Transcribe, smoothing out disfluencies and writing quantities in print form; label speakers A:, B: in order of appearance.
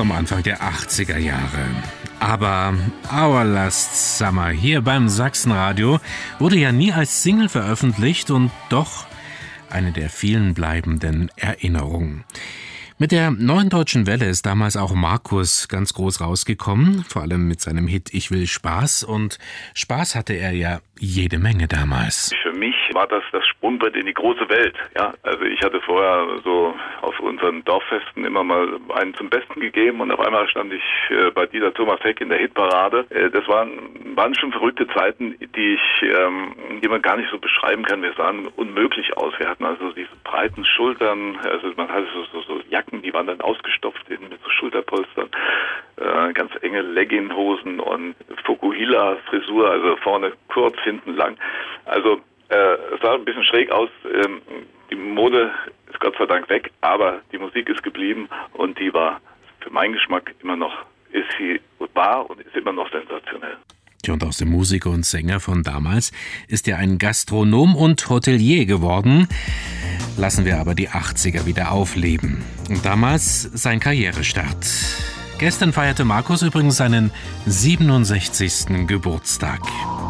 A: vom Anfang der 80er Jahre. Aber Our Last Summer hier beim Sachsenradio wurde ja nie als Single veröffentlicht und doch eine der vielen bleibenden Erinnerungen. Mit der Neuen Deutschen Welle ist damals auch Markus ganz groß rausgekommen, vor allem mit seinem Hit Ich will Spaß. Und Spaß hatte er ja jede Menge damals.
B: Für mich war das Sprungbrett in die große Welt. Ja, also ich hatte vorher so auf unseren Dorffesten immer mal einen zum Besten gegeben und auf einmal stand ich bei Dieter Thomas Heck in der Hitparade. Das waren schon verrückte Zeiten, die man gar nicht so beschreiben kann. Wir sahen unmöglich aus. Wir hatten also diese breiten Schultern, also man hatte so Jacken, die waren dann ausgestopft mit so Schulterpolstern, ganz enge Legginghosen und Fukuhila-Frisur, also vorne kurz, hinten lang. Also es sah ein bisschen schräg aus. Die Mode ist Gott sei Dank weg, aber die Musik ist geblieben und die war für meinen Geschmack immer noch sensationell.
A: Und aus dem Musiker und Sänger von damals ist er ein Gastronom und Hotelier geworden. Lassen wir aber die 80er wieder aufleben. Und damals sein Karrierestart. Gestern feierte Markus übrigens seinen 67. Geburtstag.